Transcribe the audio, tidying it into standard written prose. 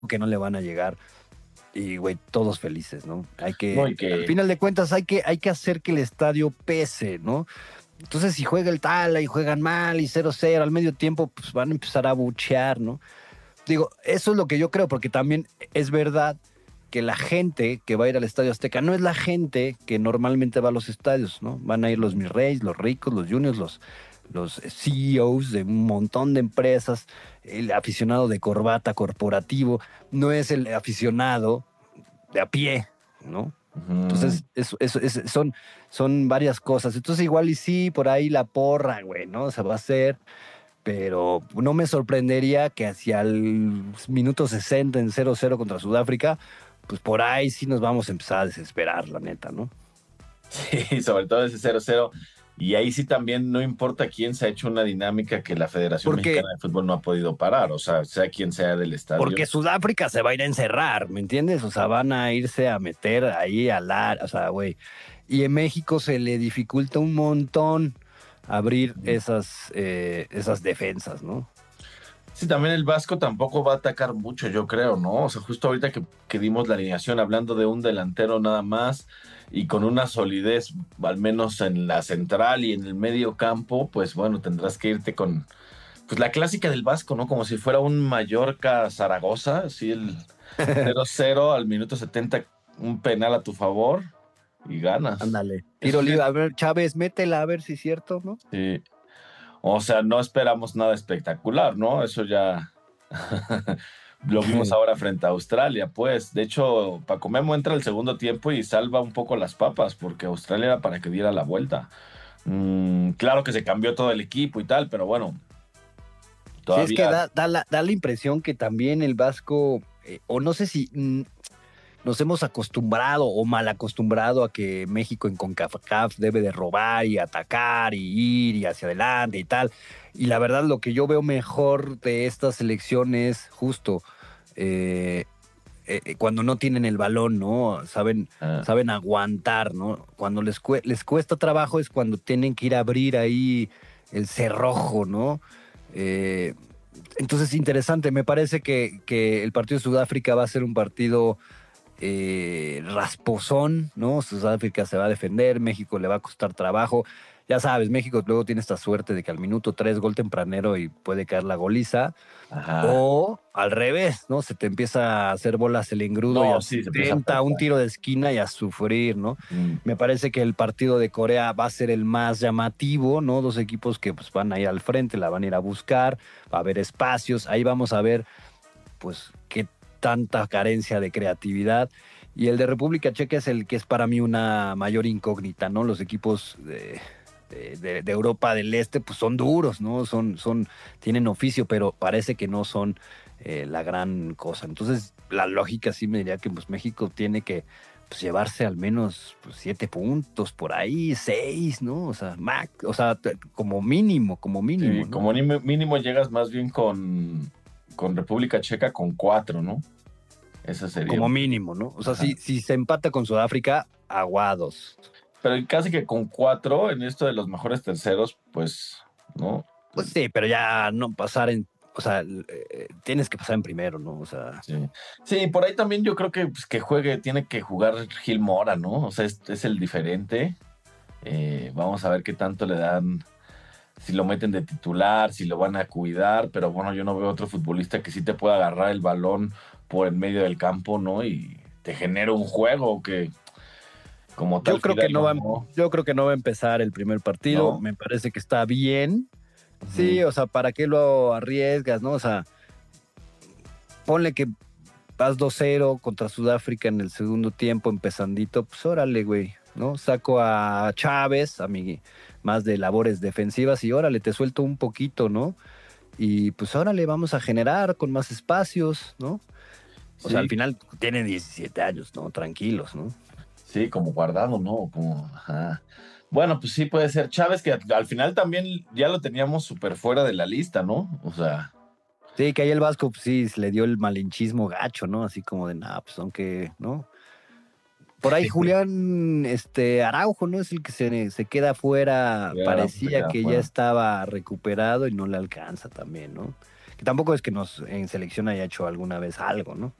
que no le van a llegar. Y, güey, todos felices, ¿no? No, y Al que final de cuentas, hay que hacer que el estadio pese, ¿no? Entonces, si juega el Tala y juegan mal y 0-0 al medio tiempo, pues van a empezar a buchear, ¿no? Digo, eso es lo que yo creo, porque también es verdad que la gente que va a ir al Estadio Azteca no es la gente que normalmente va a los estadios, ¿no? Van a ir los mis reyes, los ricos, los juniors, los CEOs de un montón de empresas, el aficionado de corbata corporativo, no es el aficionado de a pie, ¿no? ujú. Entonces, son varias cosas. Entonces, igual y sí, por ahí la porra, güey, ¿no? Se va a hacer, pero no me sorprendería que hacia el minuto 60 en 0-0 contra Sudáfrica, pues por ahí sí nos vamos a empezar a desesperar, la neta, ¿no? Sí, sobre todo ese 0-0. Y ahí sí también no importa quién se ha hecho una dinámica que la Federación Porque, Mexicana de Fútbol no ha podido parar, o sea quien sea del estadio. porque Sudáfrica se va a ir a encerrar, ¿me entiendes? O sea, van a irse a meter ahí o sea, güey. Y en México se le dificulta un montón abrir esas defensas, ¿no? Sí, también el Vasco tampoco va a atacar mucho, yo creo, ¿no? O sea, justo ahorita que dimos la alineación hablando de un delantero nada más y con una solidez, al menos en la central y en el medio campo, pues bueno, tendrás que irte con, pues la clásica del Vasco, ¿no? Como si fuera un Mallorca-Zaragoza, así el 0-0 al minuto 70, un penal a tu favor y ganas. Ándale. Tiro Eso sí, libre. A ver, Chávez, métela a ver si es cierto, ¿no? sí. O sea, no esperamos nada espectacular, ¿no? Eso ya lo vimos ahora frente a Australia, pues. De hecho, Paco Memo entra al segundo tiempo y salva un poco las papas, porque Australia era para que diera la vuelta. Claro que se cambió todo el equipo y tal, pero bueno, Sí, es que todavía. da la impresión que también el Vasco, o no sé si nos hemos acostumbrado o mal acostumbrado a que México en CONCACAF debe de robar y atacar y ir y hacia adelante y tal. Y la verdad, lo que yo veo mejor de esta selección es justo eh, cuando no tienen el balón, ¿no? ah, Saben aguantar, ¿no? Cuando les cuesta trabajo es cuando tienen que ir a abrir ahí el cerrojo, ¿no? Eh, entonces, interesante. Me parece que el partido de Sudáfrica va a ser un partido rasposón, ¿no? Sudáfrica se va a defender, México le va a costar trabajo. Ya sabes, México luego tiene esta suerte de que al minuto 3 gol tempranero y puede caer la goliza. ajá. O al revés, ¿no? Se te empieza a hacer bolas el engrudo y No, a sí, se empieza a 70 un apretar. tiro de esquina y a sufrir, ¿no? Mm, Me parece que el partido de Corea va a ser el más llamativo, ¿no? Dos equipos que pues, van a ir al frente, la van a ir a buscar, va a haber espacios, ahí vamos a ver, pues, qué tanta carencia de creatividad. Y el de República Checa es el que es para mí una mayor incógnita, ¿no? Los equipos de Europa del Este, pues son duros, ¿no? Tienen oficio, pero parece que no son la gran cosa. Entonces, la lógica sí me diría que pues, México tiene que pues, llevarse al menos pues, 7 puntos por ahí, 6, ¿no? O sea, como mínimo, sí, ¿no? como mínimo llegas más bien con República Checa con 4, ¿no? Esa sería Como un. mínimo, ¿no? O sea, Ajá. si se empata con Sudáfrica, aguados. Pero casi que con 4 en esto de los mejores terceros, pues, ¿no? Pues sí, pero ya no pasar o sea, tienes que pasar en primero, ¿no? O sea, Sí. Sí, por ahí también yo creo que, pues, que juegue, tiene que jugar Gil Mora, ¿no? O sea, es el diferente. Vamos a ver qué tanto le dan, si lo meten de titular, si lo van a cuidar, pero bueno, yo no veo otro futbolista que sí te pueda agarrar el balón por el medio del campo, ¿no? Y te genere un juego que como yo tal creo que no Fidalgo, va, ¿no? yo creo que no va a empezar el primer partido. ¿No? Me parece que está bien. Sí, Ujú. o sea, ¿para qué lo arriesgas, no? O sea, ponle que vas 2-0 contra Sudáfrica en el segundo tiempo, empezandito, pues órale, güey, ¿no? Saco a Chávez, a mi más de labores defensivas y órale, te suelto un poquito, ¿no? Y pues órale, vamos a generar con más espacios, ¿no? O sea, al Sí, final tiene 17 años, ¿no? Tranquilos, ¿no? sí, como guardado, ¿no? Como, ajá. Bueno, pues sí puede ser Chávez, que al final también ya lo teníamos súper fuera de la lista, ¿no? O sea, Sí, que ahí el Vasco, pues sí, le dio el malinchismo gacho, ¿no? Así como de, nah, pues aunque, ¿no? Por ahí Julián Araujo, ¿no? Es el que se queda afuera. ya se Parecía queda que ya fuera. estaba recuperado y no le alcanza también, ¿no? que tampoco es que nos en selección haya hecho alguna vez algo, ¿no?